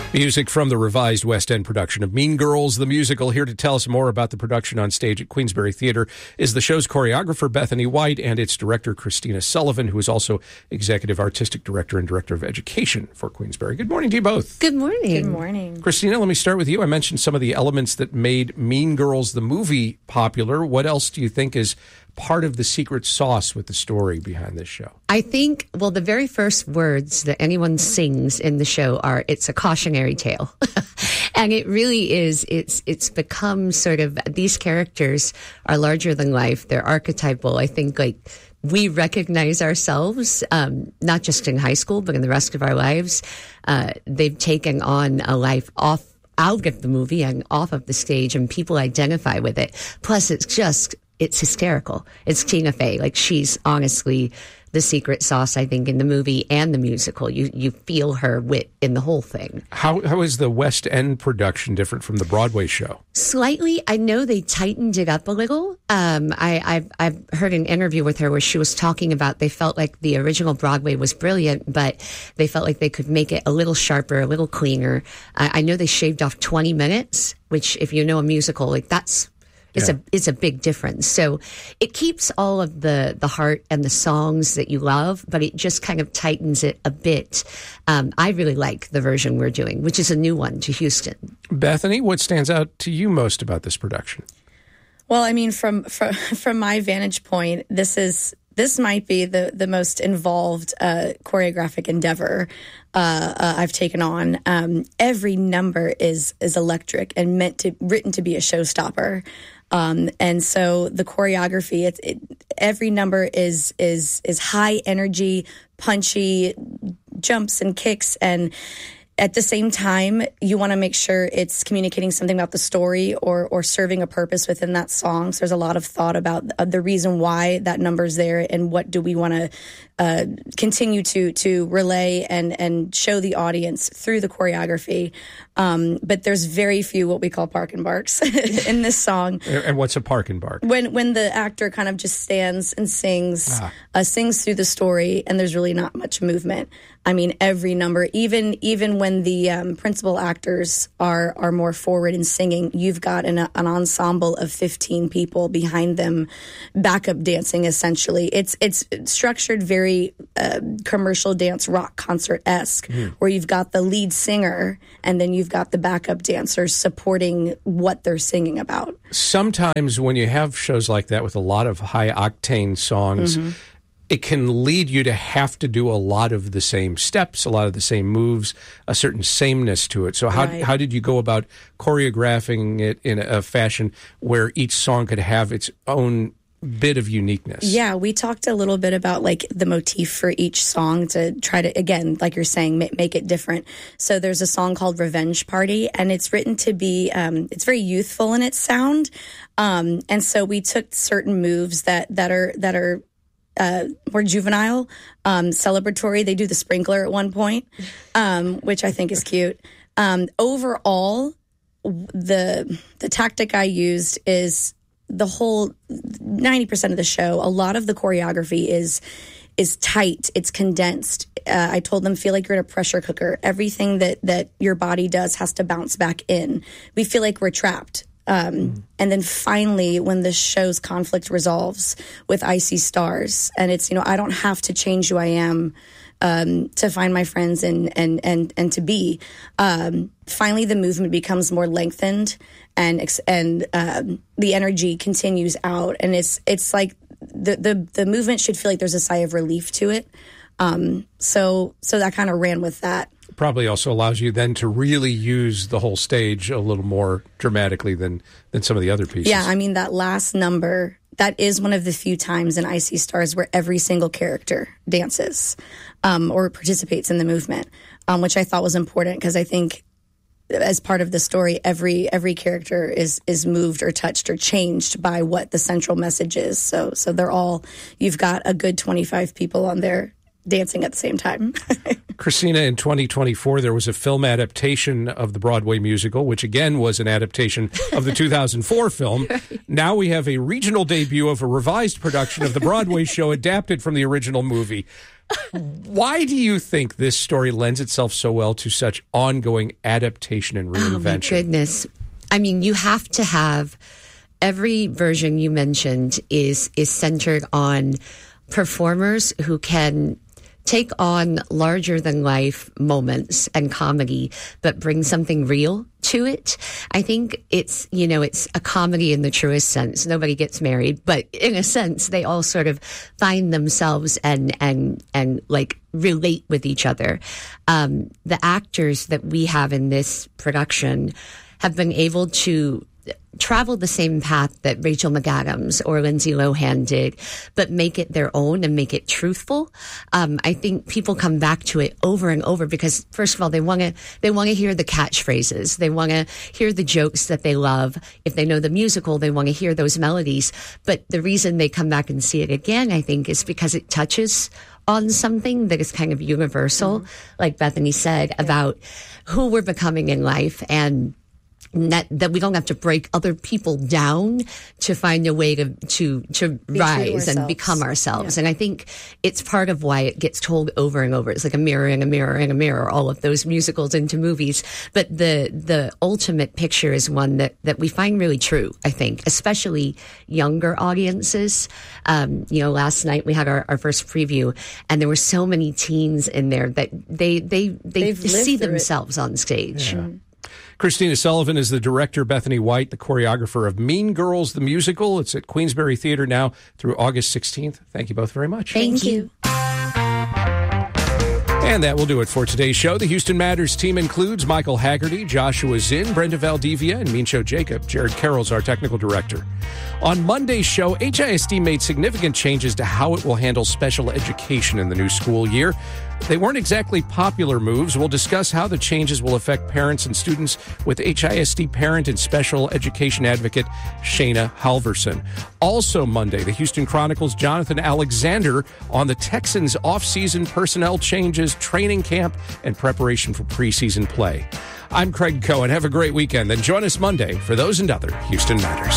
Music from the revised West End production of Mean Girls, the musical. Here to tell us more about the production on stage at Queensberry Theatre is the show's choreographer, Bethany White, and its director, Christina Sullivan, who is also executive artistic director and director of education for Queensberry. Good morning to you both. Good morning. Good morning. Christina, let me start with you. I mentioned some of the elements that made Mean Girls, the movie, popular. What else do you think is part of the secret sauce with the story behind this show? I think, well, the very first words that anyone sings in the show are, "It's a cautionary tale." And it really is. It's become sort of, these characters are larger than life. They're archetypal. I think, like, we recognize ourselves, not just in high school, but in the rest of our lives. They've taken on a life out of the movie and off of the stage, and people identify with it. Plus, it's hysterical. It's Tina Fey. Like, she's honestly the secret sauce, I think, in the movie and the musical. You feel her wit in the whole thing. How is the West End production different from the Broadway show? Slightly. I know they tightened it up a little. I've heard an interview with her where she was talking about they felt like the original Broadway was brilliant, but they felt like they could make it a little sharper, a little cleaner. I know they shaved off 20 minutes, which, if you know a musical, like, it's a big difference. So it keeps all of the heart and the songs that you love, but it just kind of tightens it a bit. I really like the version we're doing, which is a new one to Houston. Bethany, what stands out to you most about this production? Well, I mean, from my vantage point, this might be the most involved choreographic endeavor I've taken on. Every number is electric and written to be a showstopper. And so the choreography, every number is high energy, punchy, jumps and kicks, and at the same time, you want to make sure it's communicating something about the story or serving a purpose within that song. So there's a lot of thought about the reason why that number's there and what do we want to continue to relay and show the audience through the choreography. But there's very few what we call park and barks in this song. And what's a park and bark? When the actor kind of just stands and sings through the story, and there's really not much movement. I mean, every number, even when the principal actors are more forward in singing, you've got an ensemble of 15 people behind them, backup dancing. Essentially, it's structured very commercial dance rock concert-esque, where you've got the lead singer and then you've got the backup dancers supporting what they're singing about. Sometimes when you have shows like that with a lot of high octane songs, it can lead you to have to do a lot of the same steps, a lot of the same moves, a certain sameness to it. So how did you go about choreographing it in a fashion where each song could have its own bit of uniqueness? Yeah, we talked a little bit about, like, the motif for each song to try to, again, like you're saying, make it different. So there's a song called Revenge Party, and it's written to be, it's very youthful in its sound. And so we took certain moves that are more juvenile, celebratory. They do the sprinkler at one point, which I think is cute. Overall, the tactic I used is the whole 90% of the show. A lot of the choreography is tight. It's condensed. I told them, feel like you're in a pressure cooker. Everything that your body does has to bounce back in. We feel like we're trapped. And then finally, when the show's conflict resolves with Icy Stars, and it's, I don't have to change who I am to find my friends and to be. Finally, the movement becomes more lengthened, and the energy continues out, and it's like the movement should feel like there's a sigh of relief to it. So that kind of ran with that. Probably also allows you then to really use the whole stage a little more dramatically than some of the other pieces. Yeah, I mean, that last number, that is one of the few times in Icy Stars where every single character dances or participates in the movement, which I thought was important because I think as part of the story, every character is moved or touched or changed by what the central message is. So they're all, you've got a good 25 people on there dancing at the same time. Christina, in 2024, there was a film adaptation of the Broadway musical, which again was an adaptation of the 2004 film. Right. Now we have a regional debut of a revised production of the Broadway show adapted from the original movie. Why do you think this story lends itself so well to such ongoing adaptation and reinvention? Oh, my goodness. I mean, you have to have every version you mentioned is centered on performers who can take on larger than life moments and comedy, but bring something real to it. I think it's a comedy in the truest sense. Nobody gets married, but in a sense, they all sort of find themselves and like relate with each other. The actors that we have in this production have been able to travel the same path that Rachel McAdams or Lindsay Lohan did, but make it their own and make it truthful. I think people come back to it over and over because, first of all, they want to hear the catchphrases. They want to hear the jokes that they love. If they know the musical, they want to hear those melodies. But the reason they come back and see it again, I think, is because it touches on something that is kind of universal, like Bethany said, about who we're becoming in life, and that we don't have to break other people down to find a way to rise and become ourselves. Yeah. And I think it's part of why it gets told over and over. It's like a mirror and a mirror and a mirror, all of those musicals into movies. But the ultimate picture is one that we find really true, I think, especially younger audiences. Last night we had our first preview, and there were so many teens in there that they see themselves on stage. Yeah. Christina Sullivan is the director, Bethany White, the choreographer of Mean Girls, the musical. It's at Queensbury Theatre now through August 16th. Thank you both very much. Thank you. And that will do it for today's show. The Houston Matters team includes Michael Haggerty, Joshua Zinn, Brenda Valdivia, and Mincho Jacob. Jared Carroll's our technical director. On Monday's show, HISD made significant changes to how it will handle special education in the new school year. They weren't exactly popular moves. We'll discuss how the changes will affect parents and students with HISD parent and special education advocate Shayna Halverson. Also Monday, the Houston Chronicle's Jonathan Alexander on the Texans' off-season personnel changes, training camp, and preparation for preseason play. I'm Craig Cohen. Have a great weekend. Then join us Monday for those and other Houston Matters.